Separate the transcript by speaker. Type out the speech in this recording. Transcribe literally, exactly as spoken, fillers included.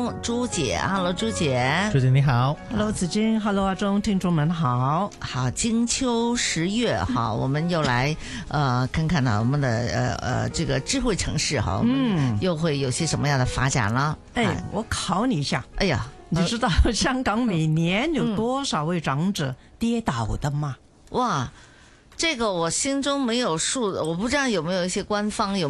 Speaker 1: 中朱姐 ，Hello 朱姐，
Speaker 2: 朱姐你好
Speaker 3: ，Hello 子君 ，Hello 阿忠，听众们好，
Speaker 1: 好，金秋十月哈，我们又来呃看看呢我们的呃呃这个智慧城市哈，嗯，又会有些什么样的发展了？
Speaker 3: 哎，我考你一下，
Speaker 1: 哎呀，
Speaker 3: 你知道香港每年有多少位长者跌倒的吗？
Speaker 1: 哇，这个我心中没有数，我不知道有没有一些官方有。